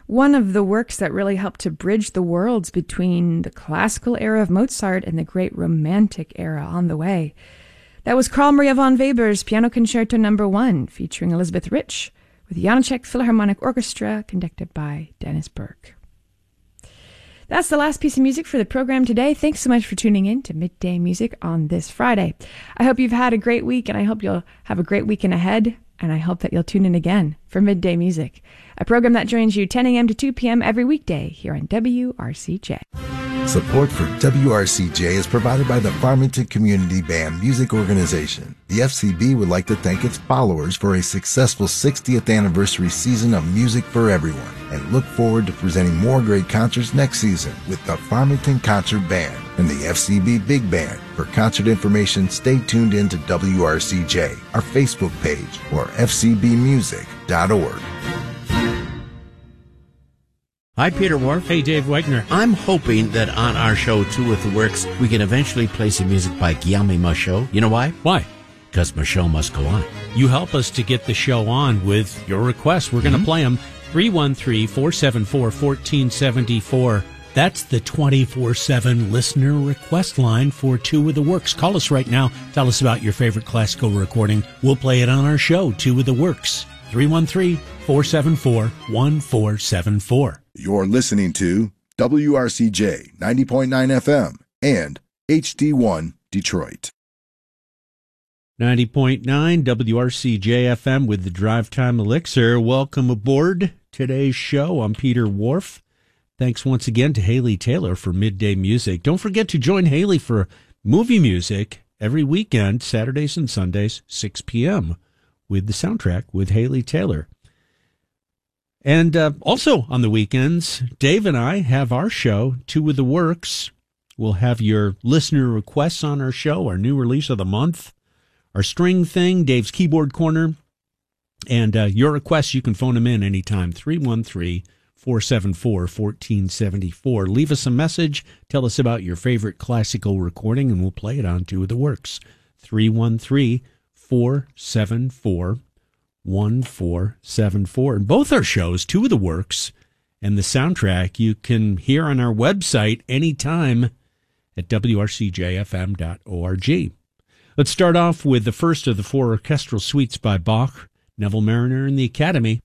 one of the works that really helped to bridge the worlds between the classical era of Mozart and the great Romantic era on the way. That was Carl Maria von Weber's Piano Concerto No. 1, featuring Elizabeth Rich, with the Janáček Philharmonic Orchestra, conducted by Dennis Burke. That's the last piece of music for the program today. Thanks so much for tuning in to Midday Music on this Friday. I hope you've had a great week, and I hope you'll have a great weekend ahead, and I hope that you'll tune in again for Midday Music, a program that joins you 10 a.m. to 2 p.m. every weekday here on WRCJ. Support for WRCJ is provided by the Farmington Community Band Music Organization. The FCB would like to thank its followers for a successful 60th anniversary season of music for everyone, and look forward to presenting more great concerts next season with the Farmington Concert Band and the FCB Big Band. For concert information, stay tuned in to WRCJ, our Facebook page, or fcbmusic.org. Hi, Peter Wharf. Hey, Dave Wegner. I'm hoping that on our show, Two with the Works, we can eventually play some music by Guillaume Michaud. You know why? Why? Because Michaud must go on. You help us to get the show on with your requests. We're going to play them. 313-474-1474. That's the 24/7 listener request line for Two with the Works. Call us right now. Tell us about your favorite classical recording. We'll play it on our show, Two with the Works. 313-474-1474. You're listening to WRCJ 90.9 FM and HD1 Detroit. 90.9 WRCJ FM with the Drive Time Elixir. Welcome aboard today's show. I'm Peter Wharf. Thanks once again to Haley Taylor for Midday Music. Don't forget to join Haley for movie music every weekend, Saturdays and Sundays, 6 p.m. with the soundtrack with Haley Taylor. And also on the weekends, Dave and I have our show, Two with the Works. We'll have your listener requests on our show, our new release of the month, our string thing, Dave's Keyboard Corner. And your requests, you can phone them in anytime, 313-474-1474. Leave us a message. Tell us about your favorite classical recording, and we'll play it on Two with the Works. 313-474-1474. And both our shows, Two of the Works and the soundtrack, you can hear on our website anytime at wrcjfm.org. Let's start off with the first of the four orchestral suites by Bach, Neville Marriner and the Academy.